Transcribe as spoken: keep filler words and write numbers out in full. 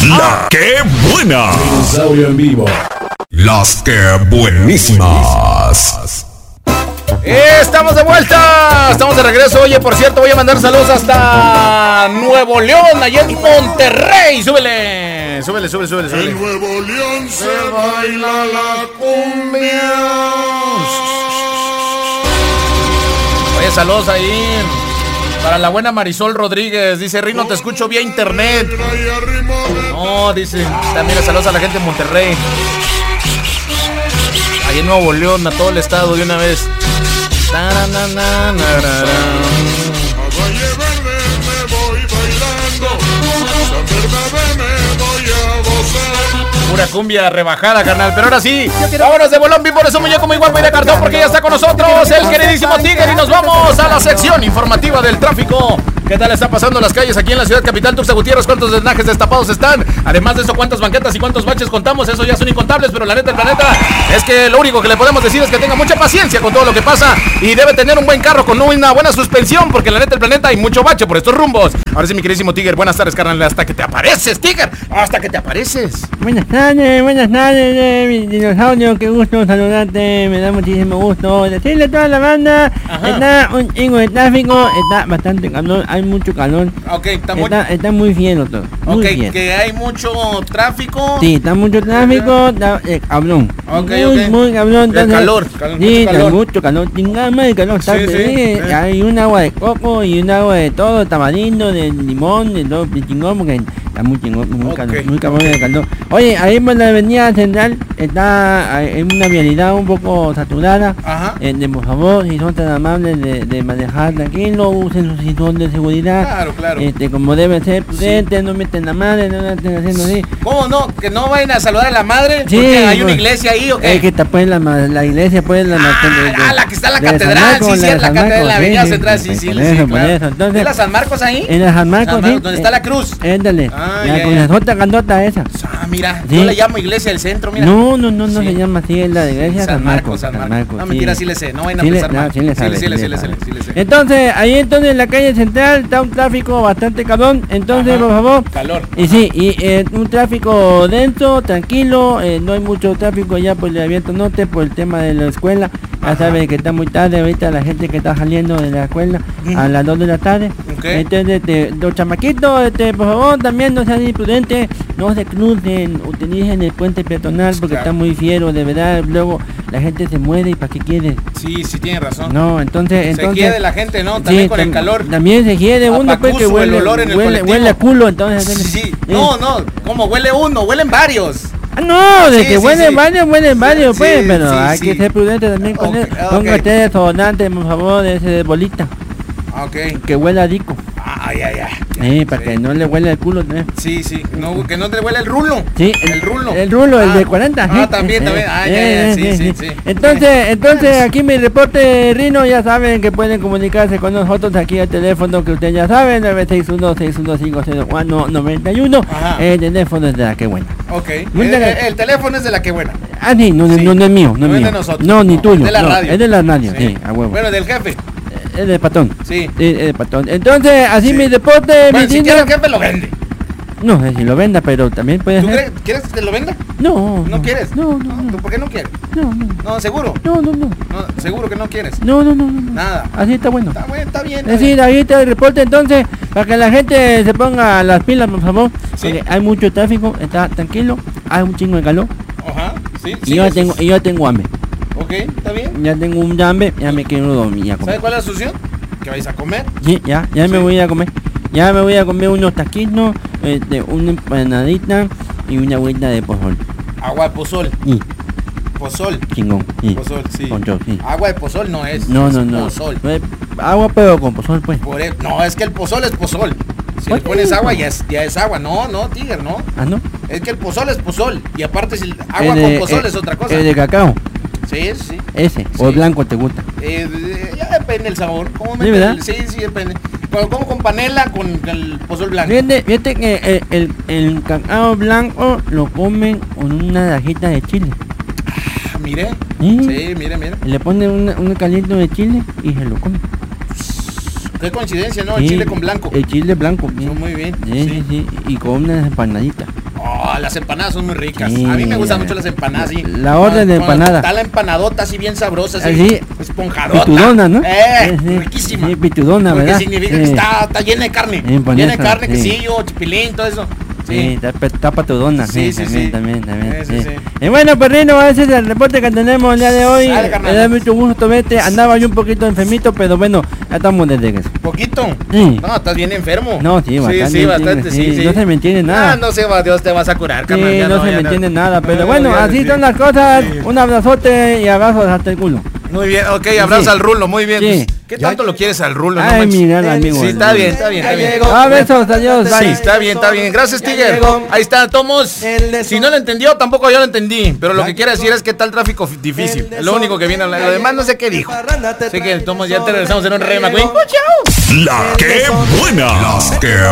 La que buena. Dinosaurio en vivo. Las que buenísimas. Estamos de vuelta, estamos de regreso. Oye, por cierto, voy a mandar saludos hasta Nuevo León, allá en Monterrey. Súbele, súbele, súbele, súbele, súbele. En Nuevo León se baila la cumbia. Oye, saludos ahí para la buena Marisol Rodríguez. Dice, Rino, te escucho vía internet. No, dice, también saludos a la gente de Monterrey. Ahí en Nuevo León, a todo el estado de una vez. A Valle Verde me voy bailando, San Bernabé me voy a gozar. Pura cumbia rebajada, carnal. Pero ahora sí, vámonos de bolón, por eso muñeco muy guapo y de cartón, porque ya está con nosotros el queridísimo Tigre. Y nos vamos a la sección informativa del tráfico. ¿Qué tal está pasando en las calles aquí en la ciudad capital, Tuxtla Gutiérrez? ¿Cuántos drenajes destapados están? Además de eso, ¿cuántas banquetas y cuántos baches contamos? Eso ya son incontables, pero la neta, el planeta es que lo único que le podemos decir es que tenga mucha paciencia con todo lo que pasa y debe tener un buen carro con una buena suspensión, porque la neta, el planeta hay mucho bache por estos rumbos. Ahora sí, mi queridísimo Tiger, buenas tardes, carnal. Hasta que te apareces, Tiger. Hasta que te apareces. Buenas tardes, buenas tardes, eh, mi dinosaurio. Qué gusto saludarte. Me da muchísimo gusto decirle a toda la banda. Ajá. Está un chingo de tráfico. Está bastante calor. Hay mucho calor. Ok, está muy... Está, está muy fiero todo. Muy ok, fiero. que hay mucho tráfico. Sí, está mucho tráfico. Está eh, cabrón. Ok, muy, ok. muy cabrón. El calor. calor Sí, mucho calor. mucho calor. Chingama de calor. Está Sí, sí, sí, sí. Hay un agua de coco y un agua de todo. Tamarindo, de limón, de todo. De chingón, porque está muy chingón. Muy Ok, calor. Muy calor ok. de calor. Oye, ahí por la avenida central está en una vialidad un poco saturada. Ajá. Eh, de, por favor, si son tan amables de, de manejar tranquilo, usen su cinturón de seguridad. Claro, claro. Este, como debe ser prudente, no meten la madre, no la estén haciendo así. ¿Cómo no? ¿Que no vayan a saludar a la madre? Sí, Porque hay una pues, iglesia ahí, ¿o qué? Es que está pues la, ma- la iglesia, pues la... Ah, de- de- ah, la que está en la de San catedral, Marcos, sí, sí, de es la San catedral, la Marcos, avenida sí, central, sí, sí, sí, por sí, eso, por claro. eso. Entonces, ¿Es la San Marcos ahí? en la San Marcos, San sí. Marcos, donde está la cruz. Éndale, Ah, la ya, con ya. la sota grandota esa. Ah, mira, Sí. yo le llamo iglesia del centro, mira. No, no, no, no Sí. se llama así, es la iglesia San, San Marcos, Marcos. San Marcos. No, mentira, sí le sé, no vayan a Sí le- pensar no, mal. sí le Sí, sabe, sí le sí sé, le sí le sabe. sé, sí le sé. Entonces, ahí entonces en la calle central está un tráfico bastante cabrón. Entonces, Ajá. por favor. Calor. Y sí, y eh, un tráfico denso, tranquilo, eh, no hay mucho tráfico ya por el abierto norte por el tema de la escuela. Ya Ajá. saben que está muy tarde ahorita la gente que está saliendo de la escuela Ujú. a las dos de la tarde. Ok. Entonces, este, los chamaquitos, este, por favor, también no sean imprudentes, no se crucen, utilicen el puente peatonal porque Claro. está muy fiero, de verdad, luego la gente se muere y para qué quiere. Sí, sí, tiene razón. No, entonces, entonces. Se quiere la gente, ¿no? También sí, con el tam- calor. También se quiere uno pues que Apacuso, el huele, olor en el huele, colectivo. huele a culo, entonces. Sí, eh. no, no, como huele uno, huelen varios. Ah, no, de Sí, que sí, huelen sí. varios, huelen varios, Sí, pues, sí, pero sí, hay sí. que ser prudente también con Ok, eso. ok. Ponga usted desodorante, por favor, ese de bolita, Ok. que huela rico. Ay, ay, ay. Eh, para Sí. que no le huele el culo también. Sí, sí, no, que no te huele el rulo. Sí, el rulo. El rulo, el Ah. de cuarenta. Ah, sí. también, Eh, también. Ah, ya, eh, ya, sí, eh, sí, eh. sí. Entonces, entonces aquí mi reporte, Rino, ya saben que pueden comunicarse con nosotros aquí al teléfono que usted ya sabe, nueve seis uno, seis uno cinco cero cuatro nueve uno. Ajá. El teléfono es de la que buena. Ok. Muy El, bien. el teléfono es de la que buena. Ah, sí, no, no, Sí. no, no es mío, no, No es es mío. de nosotros. No, ni No, tuyo. es de la no, radio. Es de la radio, sí, a huevo. Bueno, del jefe. Es del patrón. Sí. Sí, es del patrón. Entonces, así Sí. mi reporte, Bueno, mi si Rino- quiere el jefe lo vende. No sé si lo venda, pero también puede ¿Tú ser. crees, quieres que te lo venda? No, ¿No quieres? No, no, ¿Tú no. por qué no quieres? No, no. No, seguro. No, no, no. No, seguro que no quieres. No, no, no, no, no. Nada. Así está bueno. Está bueno, está bien. está Es decir, ahí está el reporte entonces, para que la gente se ponga las pilas, por favor. Sí. Porque hay mucho tráfico, está tranquilo, hay un chingo de calor. bien. Ajá. Sí, Y sí. yo eso tengo, es- y yo tengo hambre. Ok, está bien. Ya tengo un hambre, ya me quiero dormir a comer. ¿Sabes cuál es la solución? Que vais a comer. Sí, ya, ya me Sí. voy a comer. Ya me voy a comer unos taquitos, este, una empanadita y una agüita de pozol. Agua de pozol. Y Pozol. chingón. Sí. Pozol, sí. Poncho, sí. Agua de pozol no es. No, es no, no. Pozol. Eh, Agua pero con pozol, pues. Por el- no, es que el pozol es pozol. Si le Oye, pones agua no. ya es, ya es agua. No, no, Tiger, no. Ah, ¿no? Es que el pozol es pozol. Y aparte, si el agua El de- con pozol el- es otra cosa. El de cacao, Sí, sí. ese. O el Sí. blanco te gusta. Eh, eh, ya depende el sabor. ¿Cómo Sí, metes ¿verdad? el- Sí, sí, depende. Pero como con panela con el pozol blanco. Fíjate, fíjate que el, el, el cacao blanco lo comen con una rajita de chile. Ah, mire. Sí. Sí, mire, mire. Le ponen una- un caliento de chile y se lo comen. Qué coincidencia, ¿no? El Sí, chile con blanco. El chile blanco. sí. Muy bien. Sí, sí, sí. Y con unas empanaditas. Oh, las empanadas son muy ricas. Sí, a mí me gustan la- mucho las empanadas, sí. la orden de Cuando empanada. Está la empanadota así bien sabrosa, así. Así, Esponjadota. pitudona, ¿no? Eh, Sí, sí. riquísima. Sí, pitudona, Porque ¿verdad? significa Sí. que está, está llena de carne. Bien bonita, Llena de carne, sí. quesillo, chipilín, todo eso. Sí, Sí. está, pe- está patudona, Sí, sí, sí, también, sí. también, también, Sí, sí, sí. sí. Y bueno, perrino, ese es el reporte que tenemos el día de hoy. Sale, carnal. Me da mucho gusto verte. Andaba yo un poquito enfermito, pero bueno, ya estamos de regreso. ¿Poquito? Sí. No, estás bien enfermo. No, sí, bastante. Sí, sí, bastante, sí, sí, sí. no se me entiende nada. Ah, no se va, Dios te vas a curar, carnal. Sí, ya no, se ya me entiende nada, pero No, bueno, ya, así sí. son las cosas. Sí. Un abrazote y abrazos hasta el culo. Muy bien, ok, abrazo Sí. al rulo, muy bien. Sí. Pues, ¿qué tanto lo quieres al rulo? No Ay, manches. mi gran amigo. Sí, está bien, está bien, está bien. Ah, besos, adiós, Sí, bye. está bien, está bien. Gracias, Tiger. Ahí está, Tomos. Si no lo entendió, tampoco yo lo entendí. Pero lo que quiere decir es que está el tráfico fi- difícil. Es lo único que viene a hablar. Lo demás no sé qué dijo. Sé que, Tomos, ya te regresamos en un Rey McQueen. La que buena. Las que